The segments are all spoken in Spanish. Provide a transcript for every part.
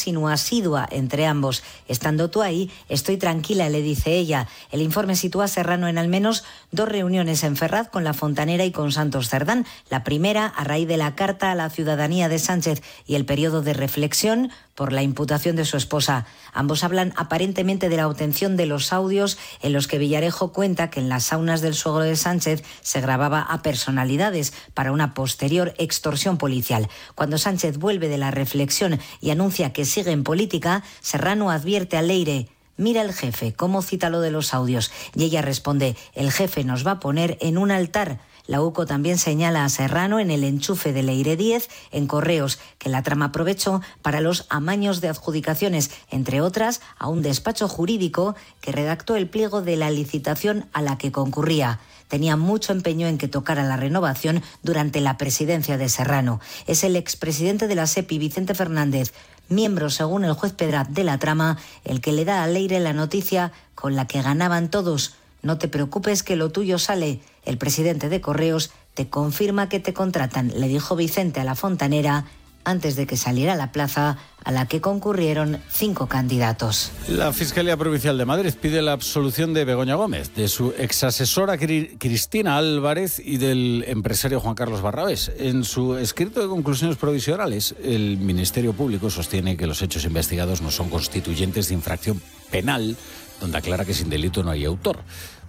sino asidua entre ambos. Estando tú ahí, estoy tranquila, le dice ella. El informe sitúa a Serrano en al menos 2 reuniones en Ferraz con la Fontanera y con Santos Cerdán. La primera a raíz de la carta a la ciudadanía de Sánchez y el periodo de reflexión por la imputación de su esposa. Ambos hablan aparentemente de la obtención de los audios en los que Villarejo cuenta que en las saunas del suegro de Sánchez se grababa a personalidades para una posterior extorsión policial. Cuando Sánchez vuelve de la reflexión y anuncia que sigue en política, Serrano advierte a Leire: mira el jefe, cómo cita lo de los audios. Y ella responde: el jefe nos va a poner en un altar. La UCO también señala a Serrano en el enchufe de Leire 10 en Correos, que la trama aprovechó para los amaños de adjudicaciones, entre otras a un despacho jurídico que redactó el pliego de la licitación a la que concurría. Tenía mucho empeño en que tocara la renovación durante la presidencia de Serrano. Es el expresidente de la SEPI, Vicente Fernández, miembro, según el juez Pedraz, de la trama, el que le da a Leire la noticia con la que ganaban todos. No te preocupes que lo tuyo sale. El presidente de Correos te confirma que te contratan, le dijo Vicente a la Fontanera antes de que saliera a la plaza a la que concurrieron 5 candidatos. La Fiscalía Provincial de Madrid pide la absolución de Begoña Gómez, de su exasesora Cristina Álvarez y del empresario Juan Carlos Barrabés. En su escrito de conclusiones provisionales, el Ministerio Público sostiene que los hechos investigados no son constituyentes de infracción penal, donde aclara que sin delito no hay autor.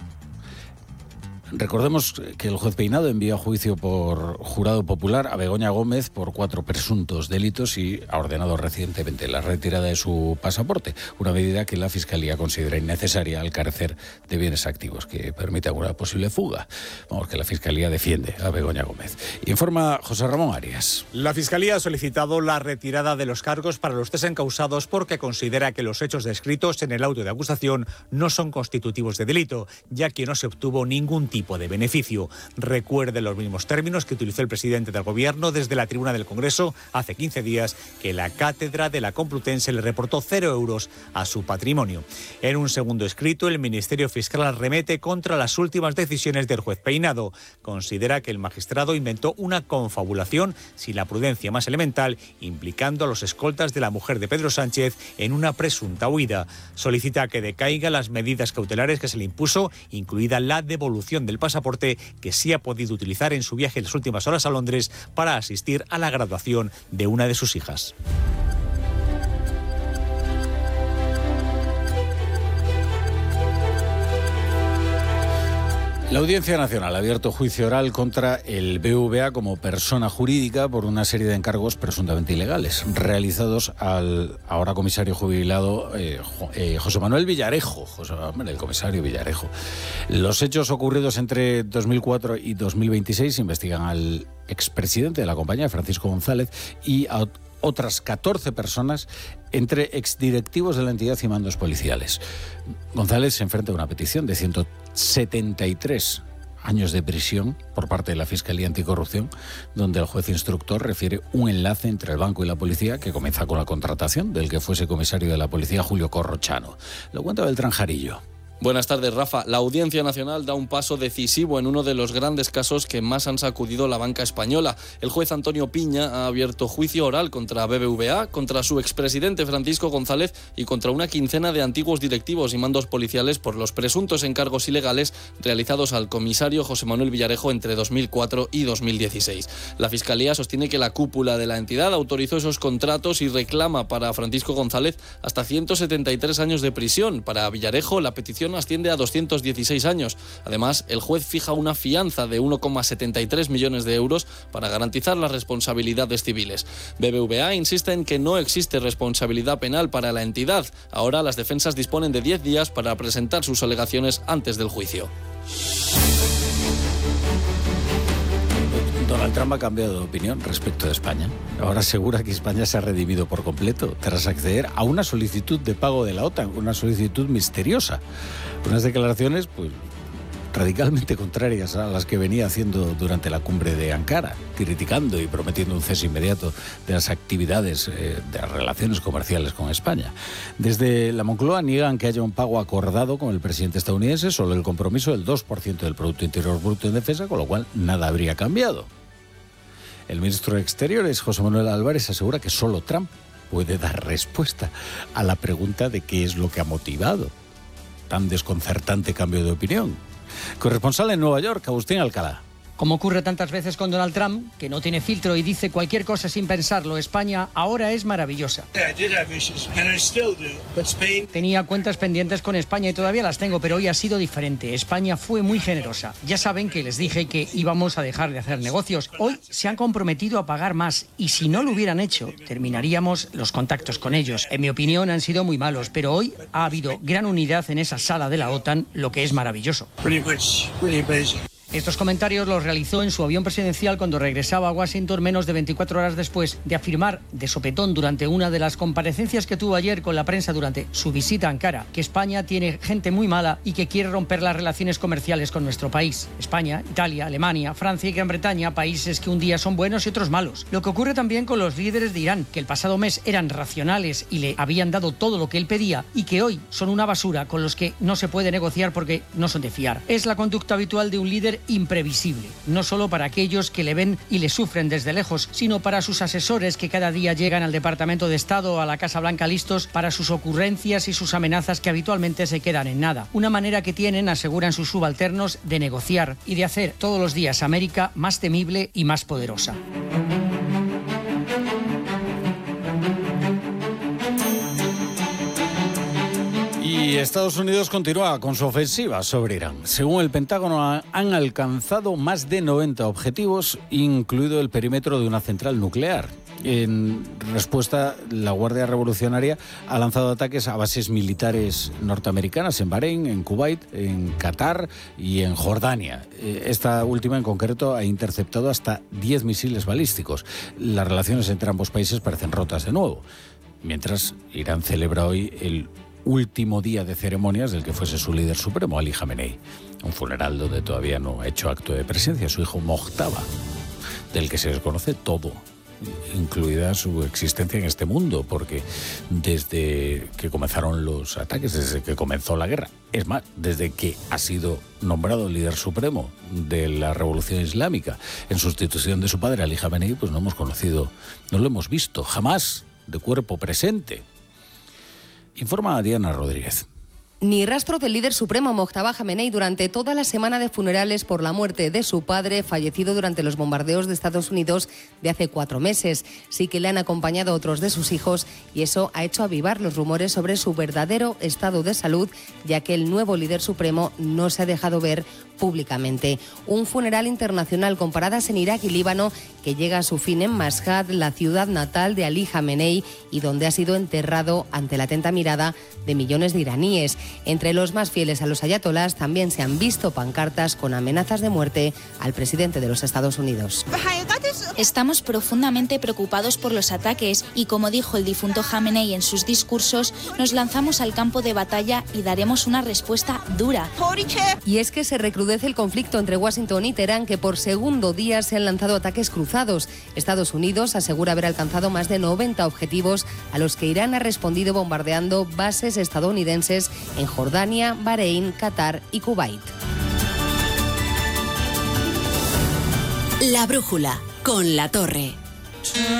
Recordemos que el juez Peinado envió a juicio por jurado popular a Begoña Gómez por 4 presuntos delitos y ha ordenado recientemente la retirada de su pasaporte, una medida que la Fiscalía considera innecesaria al carecer de bienes activos que permite alguna posible fuga. Vamos, que la Fiscalía defiende a Begoña Gómez. Informa José Ramón Arias. La Fiscalía ha solicitado la retirada de los cargos para los 3 encausados porque considera que los hechos descritos en el auto de acusación no son constitutivos de delito, ya que no se obtuvo ningún tipo de beneficio. Recuerde los mismos términos que utilizó el presidente del Gobierno desde la tribuna del Congreso hace 15 días, que la cátedra de la Complutense le reportó 0 euros a su patrimonio. En un segundo escrito, el Ministerio Fiscal arremete contra las últimas decisiones del juez Peinado. Considera que el magistrado inventó una confabulación sin la prudencia más elemental, implicando a los escoltas de la mujer de Pedro Sánchez en una presunta huida. Solicita que decaigan las medidas cautelares que se le impuso, incluida la devolución del pasaporte que sí ha podido utilizar en su viaje en las últimas horas a Londres para asistir a la graduación de una de sus hijas. La Audiencia Nacional ha abierto juicio oral contra el BBVA como persona jurídica por una serie de encargos presuntamente ilegales realizados al ahora comisario jubilado José Manuel Villarejo, el comisario Villarejo. Los hechos ocurridos entre 2004 y 2026 investigan al expresidente de la compañía, Francisco González, y a otras 14 personas, entre exdirectivos de la entidad y mandos policiales. González se enfrenta a una petición de 173 años de prisión por parte de la Fiscalía Anticorrupción, donde el juez instructor refiere un enlace entre el banco y la policía que comienza con la contratación del que fuese comisario de la policía, Julio Corrochano. Lo cuenta Beltrán Jarillo. Buenas tardes, Rafa. La Audiencia Nacional da un paso decisivo en uno de los grandes casos que más han sacudido la banca española. El juez Antonio Piña ha abierto juicio oral contra BBVA, contra su expresidente Francisco González y contra una quincena de antiguos directivos y mandos policiales por los presuntos encargos ilegales realizados al comisario José Manuel Villarejo entre 2004 y 2016. La Fiscalía sostiene que la cúpula de la entidad autorizó esos contratos y reclama para Francisco González hasta 173 años de prisión. Para Villarejo, la petición asciende a 216 años. Además, el juez fija una fianza de 1,73 millones de euros para garantizar las responsabilidades civiles. BBVA insiste en que no existe responsabilidad penal para la entidad. Ahora las defensas disponen de 10 días para presentar sus alegaciones antes del juicio. Donald Trump ha cambiado de opinión respecto de España. Ahora asegura que España se ha redimido por completo tras acceder a una solicitud de pago de la OTAN, una solicitud misteriosa. Unas declaraciones, pues, radicalmente contrarias a las que venía haciendo durante la cumbre de Ankara, criticando y prometiendo un cese inmediato de las actividades de las relaciones comerciales con España. Desde la Moncloa niegan que haya un pago acordado con el presidente estadounidense, solo el compromiso del 2% del Producto Interior Bruto en defensa, con lo cual nada habría cambiado. El ministro de Exteriores, José Manuel Álvarez, asegura que solo Trump puede dar respuesta a la pregunta de qué es lo que ha motivado tan desconcertante cambio de opinión. Corresponsal en Nueva York, Agustín Alcalá. Como ocurre tantas veces con Donald Trump, que no tiene filtro y dice cualquier cosa sin pensarlo, España ahora es maravillosa. Tenía cuentas pendientes con España y todavía las tengo, pero hoy ha sido diferente. España fue muy generosa. Ya saben que les dije que íbamos a dejar de hacer negocios. Hoy se han comprometido a pagar más y si no lo hubieran hecho, terminaríamos los contactos con ellos. En mi opinión han sido muy malos, pero hoy ha habido gran unidad en esa sala de la OTAN, lo que es maravilloso. Estos comentarios los realizó en su avión presidencial cuando regresaba a Washington menos de 24 horas después de afirmar de sopetón durante una de las comparecencias que tuvo ayer con la prensa durante su visita a Ankara que España tiene gente muy mala y que quiere romper las relaciones comerciales con nuestro país. España, Italia, Alemania, Francia y Gran Bretaña, países que un día son buenos y otros malos. Lo que ocurre también con los líderes de Irán, que el pasado mes eran racionales y le habían dado todo lo que él pedía y que hoy son una basura con los que no se puede negociar porque no son de fiar. Es la conducta habitual de un líder imprevisible, no solo para aquellos que le ven y le sufren desde lejos, sino para sus asesores que cada día llegan al Departamento de Estado o a la Casa Blanca listos para sus ocurrencias y sus amenazas que habitualmente se quedan en nada. Una manera que tienen, aseguran sus subalternos, de negociar y de hacer todos los días América más temible y más poderosa. Y Estados Unidos continúa con su ofensiva sobre Irán. Según el Pentágono, han alcanzado más de 90 objetivos, incluido el perímetro de una central nuclear. En respuesta, la Guardia Revolucionaria ha lanzado ataques a bases militares norteamericanas en Bahrein, en Kuwait, en Qatar y en Jordania. Esta última en concreto ha interceptado hasta 10 misiles balísticos. Las relaciones entre ambos países parecen rotas de nuevo. Mientras, Irán celebra hoy el último día de ceremonias del que fuese su líder supremo, Ali Jamenei. Un funeral donde todavía no ha hecho acto de presencia su hijo Mojtaba, del que se desconoce todo, incluida su existencia en este mundo, porque desde que comenzaron los ataques, desde que comenzó la guerra, es más, desde que ha sido nombrado líder supremo de la Revolución Islámica, en sustitución de su padre, Ali Jamenei, pues no hemos conocido, no lo hemos visto jamás de cuerpo presente. Informa a Diana Rodríguez. Ni rastro del líder supremo Mojtaba Jamenei durante toda la semana de funerales por la muerte de su padre, fallecido durante los bombardeos de Estados Unidos de hace 4 meses. Sí que le han acompañado otros de sus hijos y eso ha hecho avivar los rumores sobre su verdadero estado de salud, ya que el nuevo líder supremo no se ha dejado ver públicamente. Un funeral internacional con paradas en Irak y Líbano que llega a su fin en Mashhad, la ciudad natal de Ali Jamenei, y donde ha sido enterrado ante la atenta mirada de millones de iraníes. Entre los más fieles a los ayatolás también se han visto pancartas con amenazas de muerte al presidente de los Estados Unidos. Estamos profundamente preocupados por los ataques y, como dijo el difunto Jamenei en sus discursos, nos lanzamos al campo de batalla y daremos una respuesta dura. Y es que se recrudece el conflicto entre Washington y Teherán, que por segundo día se han lanzado ataques cruzados. Estados Unidos asegura haber alcanzado más de 90 objetivos a los que Irán ha respondido bombardeando bases estadounidenses en Jordania, Bahrein, Qatar y Kuwait. La brújula con La Torre.